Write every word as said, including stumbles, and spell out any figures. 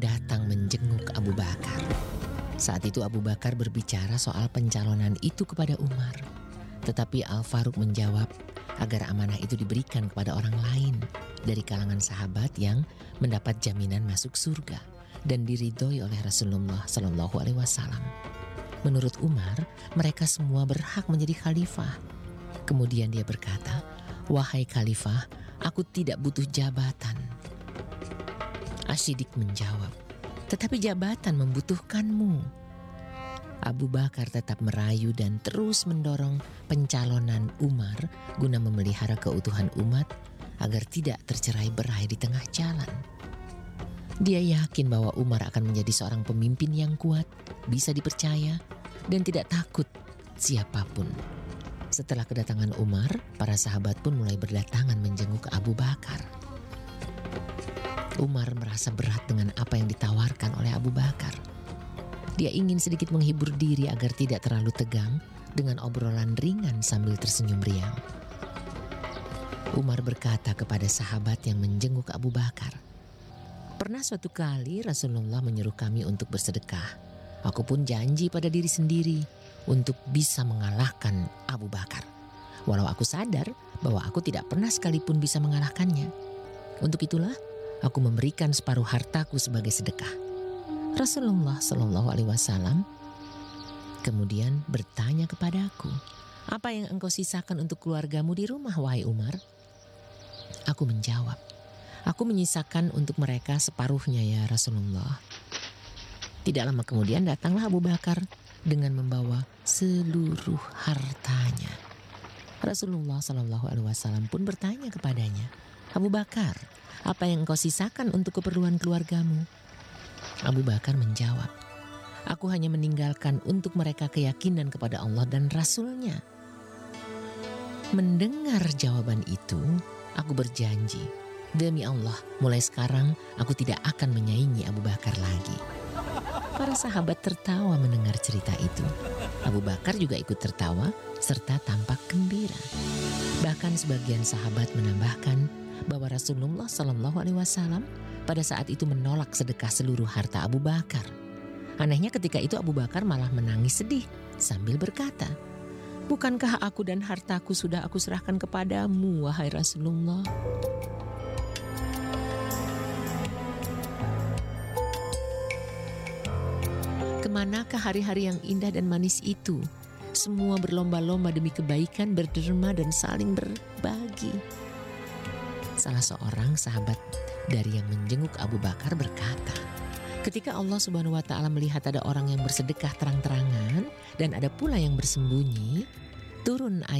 datang menjenguk Abu Bakar. Saat itu Abu Bakar berbicara soal pencalonan itu kepada Umar. Tetapi Al-Faruq menjawab agar amanah itu diberikan kepada orang lain dari kalangan sahabat yang mendapat jaminan masuk surga dan diridhoi oleh Rasulullah Shallallahu Alaihi Wasallam. Menurut Umar, mereka semua berhak menjadi khalifah. Kemudian dia berkata, "Wahai khalifah, aku tidak butuh jabatan." Asy-Siddiq menjawab, "Tetapi jabatan membutuhkanmu." Abu Bakar tetap merayu dan terus mendorong pencalonan Umar guna memelihara keutuhan umat agar tidak tercerai-berai di tengah jalan. Dia yakin bahwa Umar akan menjadi seorang pemimpin yang kuat, bisa dipercaya, dan tidak takut siapapun. Setelah kedatangan Umar, para sahabat pun mulai berdatangan menjenguk Abu Bakar. Umar merasa berat dengan apa yang ditawarkan oleh Abu Bakar. Dia ingin sedikit menghibur diri agar tidak terlalu tegang dengan obrolan ringan sambil tersenyum riang. Umar berkata kepada sahabat yang menjenguk Abu Bakar, "Pernah suatu kali Rasulullah menyuruh kami untuk bersedekah. Aku pun janji pada diri sendiri untuk bisa mengalahkan Abu Bakar. Walau aku sadar bahwa aku tidak pernah sekalipun bisa mengalahkannya. Untuk itulah aku memberikan separuh hartaku sebagai sedekah." Rasulullah Shallallahu Alaihi Wasallam kemudian bertanya kepadaku, "Apa yang engkau sisakan untuk keluargamu di rumah, wahai Umar?" Aku menjawab, "Aku menyisakan untuk mereka separuhnya ya Rasulullah." Tidak lama kemudian datanglah Abu Bakar dengan membawa seluruh hartanya. Rasulullah Shallallahu Alaihi Wasallam pun bertanya kepadanya, "Abu Bakar, apa yang engkau sisakan untuk keperluan keluargamu?" Abu Bakar menjawab, "Aku hanya meninggalkan untuk mereka keyakinan kepada Allah dan Rasul-Nya." Mendengar jawaban itu, aku berjanji, demi Allah, mulai sekarang aku tidak akan menyaingi Abu Bakar lagi. Para sahabat tertawa mendengar cerita itu. Abu Bakar juga ikut tertawa serta tampak gembira. Bahkan sebagian sahabat menambahkan bahwa Rasulullah Shallallahu Alaihi Wasallam pada saat itu menolak sedekah seluruh harta Abu Bakar. Anehnya ketika itu Abu Bakar malah menangis sedih sambil berkata, "Bukankah aku dan hartaku sudah aku serahkan kepadamu, wahai Rasulullah?" Kemanakah hari-hari yang indah dan manis itu? Semua berlomba-lomba demi kebaikan, berderma dan saling berbagi. Salah seorang sahabat dari yang menjenguk Abu Bakar berkata, "Ketika Allah Subhanahu wa Ta'ala melihat ada orang yang bersedekah terang-terangan dan ada pula yang bersembunyi, turun ayat